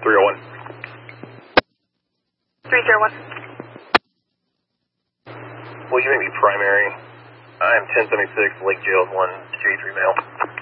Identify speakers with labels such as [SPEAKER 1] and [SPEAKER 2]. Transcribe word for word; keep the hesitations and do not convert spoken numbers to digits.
[SPEAKER 1] three oh one.
[SPEAKER 2] three zero one.
[SPEAKER 1] Will you make me primary? I am ten seventy-six, Lake Jails one, J three male.